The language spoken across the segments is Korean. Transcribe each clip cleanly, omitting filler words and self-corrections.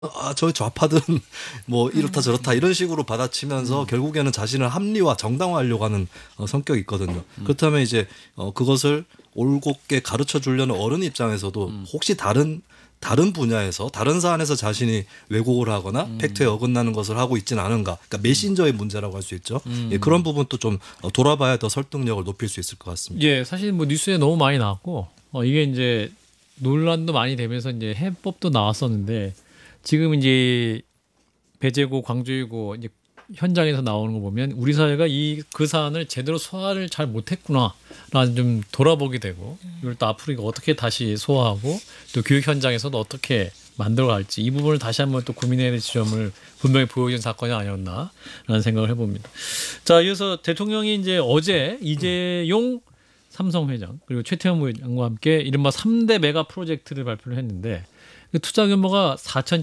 저 좌파든 뭐 이렇다 저렇다 이런 식으로 받아치면서 결국에는 자신을 합리화 정당화하려고 하는 성격이 있거든요. 그렇다면 이제 그것을 올곧게 가르쳐 주려는 어른 입장에서도 혹시 다른 분야에서 다른 사안에서 자신이 왜곡을 하거나 팩트에 어긋나는 것을 하고 있지는 않은가. 그러니까 메신저의 문제라고 할 수 있죠. 예, 그런 부분도 좀 돌아봐야 더 설득력을 높일 수 있을 것 같습니다. 예, 사실 뭐 뉴스에 너무 많이 나왔고 이게 이제 논란도 많이 되면서 이제 해법도 나왔었는데 지금 이제 배제고 광주이고 이제 현장에서 나오는 거 보면 우리 사회가 그 사안을 제대로 소화를 잘 못했구나라는 좀 돌아보게 되고 이걸 또 앞으로 이거 어떻게 다시 소화하고 또 교육 현장에서도 어떻게 만들어갈지 이 부분을 다시 한번 또 고민해야 될 지점을 분명히 보여준 사건이 아니었나라는 생각을 해봅니다. 자, 이어서 대통령이 이제 어제 이재용 삼성 회장 그리고 최태원 회장과 함께 이른바 3대 메가 프로젝트를 발표를 했는데 그 투자 규모가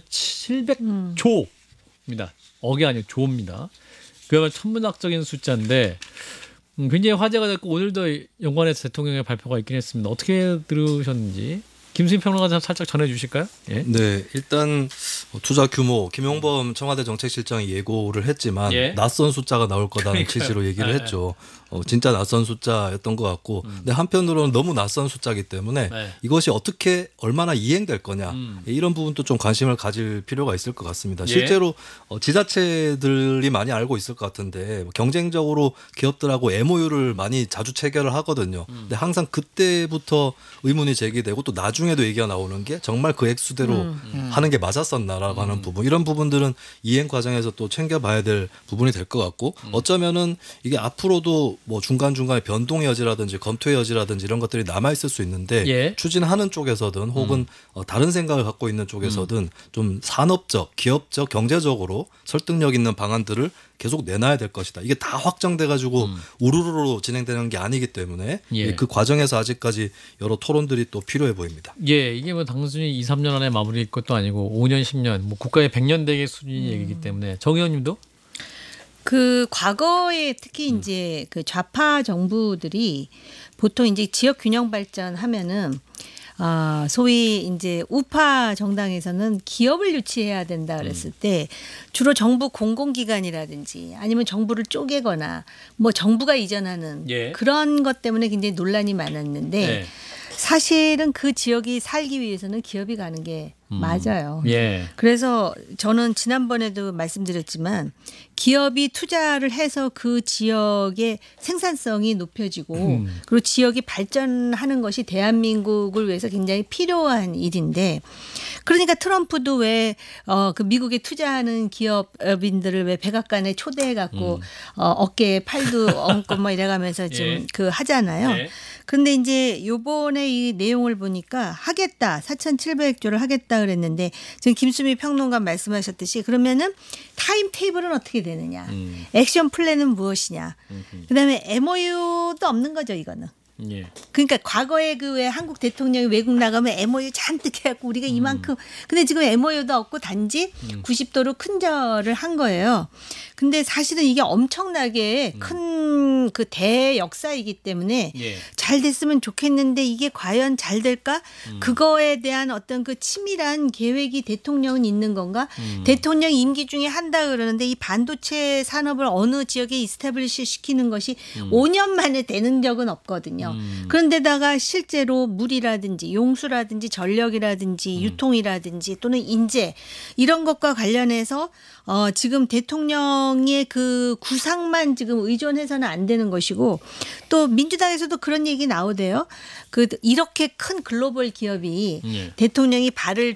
4,700조입니다. 억이 아니고 조입니다. 그야말로 천문학적인 숫자인데 굉장히 화제가 됐고 오늘도 연관해서 대통령의 발표가 있긴 했습니다. 어떻게 들으셨는지 김수민 평론가 살짝 전해주실까요? 예. 네, 일단 투자 규모 김용범 청와대 정책실장이 예고를 했지만 예. 낯선 숫자가 나올 거다는 그러니까요. 취지로 얘기를 네. 했죠. 진짜 낯선 숫자였던 것 같고 근데 한편으로는 너무 낯선 숫자이기 때문에 네. 이것이 어떻게 얼마나 이행될 거냐 이런 부분도 좀 관심을 가질 필요가 있을 것 같습니다. 예. 실제로 지자체들이 많이 알고 있을 것 같은데 경쟁적으로 기업들하고 MOU를 많이 자주 체결을 하거든요. 근데 항상 그때부터 의문이 제기되고 또 나중에도 얘기가 나오는 게 정말 그 액수대로 하는 게 맞았었나라고 하는 부분 이런 부분들은 이행 과정에서 또 챙겨봐야 될 부분이 될 것 같고 어쩌면은 이게 앞으로도 뭐 중간중간에 변동의 여지라든지 검토의 여지라든지 이런 것들이 남아있을 수 있는데 예. 추진하는 쪽에서든 혹은 다른 생각을 갖고 있는 쪽에서든 좀 산업적, 기업적, 경제적으로 설득력 있는 방안들을 계속 내놔야 될 것이다. 이게 다 확정돼가지고 우르르로 진행되는 게 아니기 때문에 예. 그 과정에서 아직까지 여러 토론들이 또 필요해 보입니다. 예, 이게 뭐 단순히 2, 3년 안에 마무리일 것도 아니고 5년, 10년, 뭐 국가의 100년 대계 수준의 얘기이기 때문에 정 의원님도 그 과거에 특히 이제 그 좌파 정부들이 보통 이제 지역 균형 발전하면은 소위 이제 우파 정당에서는 기업을 유치해야 된다 그랬을 때 주로 정부 공공기관이라든지 아니면 정부를 쪼개거나 뭐 정부가 이전하는 예. 그런 것 때문에 굉장히 논란이 많았는데 네. 사실은 그 지역이 살기 위해서는 기업이 가는 게 맞아요. 예. 그래서 저는 지난번에도 말씀드렸지만 기업이 투자를 해서 그 지역의 생산성이 높여지고 그리고 지역이 발전하는 것이 대한민국을 위해서 굉장히 필요한 일인데 그러니까 트럼프도 왜 그 미국에 투자하는 기업인들을 왜 백악관에 초대해 갖고 어깨에 팔도 얹고 뭐 이래가면서 지금 예. 그 하잖아요. 예. 그런데 이제 요번에 이 내용을 보니까 하겠다. 4,700조를 하겠다 그랬는데 지금 김수미 평론가 말씀하셨듯이 그러면은 타임 테이블은 어떻게 되느냐. 액션 플랜은 무엇이냐. 그다음에 MOU도 없는 거죠, 이거는. 예. 그러니까 과거에 그 왜 한국 대통령이 외국 나가면 MOU 잔뜩 해갖고 우리가 이만큼 근데 지금 MOU도 없고 단지 90도로 큰절을 한 거예요. 근데 사실은 이게 엄청나게 큰 그 대역사이기 때문에 예. 잘 됐으면 좋겠는데 이게 과연 잘 될까? 그거에 대한 어떤 그 치밀한 계획이 대통령은 있는 건가? 대통령 임기 중에 한다 그러는데 이 반도체 산업을 어느 지역에 이스타블리시 시키는 것이 5년 만에 되는 적은 없거든요. 그런데다가 실제로 물이라든지 용수라든지 전력이라든지 유통이라든지 또는 인재 이런 것과 관련해서 지금 대통령의 그 구상만 지금 의존해서는 안 되는 것이고 또 민주당에서도 그런 얘기 나오대요. 그 이렇게 큰 글로벌 기업이 예. 대통령이 팔을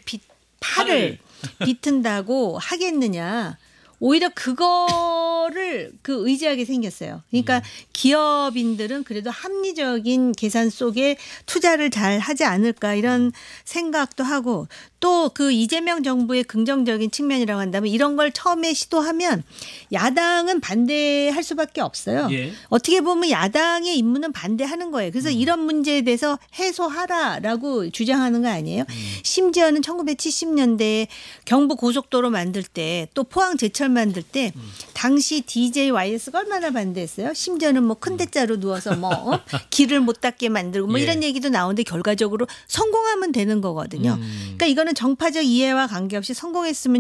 비튼다고 하겠느냐. 오히려 그거를 그 의지하게 생겼어요. 그러니까 기업인들은 그래도 합리적인 계산 속에 투자를 잘 하지 않을까 이런 생각도 하고 또 그 이재명 정부의 긍정적인 측면이라고 한다면 이런 걸 처음에 시도하면 야당은 반대할 수밖에 없어요. 예. 어떻게 보면 야당의 임무는 반대하는 거예요. 그래서 이런 문제에 대해서 해소하라라고 주장하는 거 아니에요. 심지어는 1970년대에 경부 고속도로 만들 때 또 포항 제철 만들 때 당시 당시 DJYS가 얼마나 반대했어요? 심지어는 뭐 큰 대자로 누워서 뭐 길을 못 닦게 만들고 뭐 예. 이런 얘기도 나오는데 결과적으로 성공하면 되는 거거든요. 그러니까 이거는 정파적 이해와 관계없이 성공했으면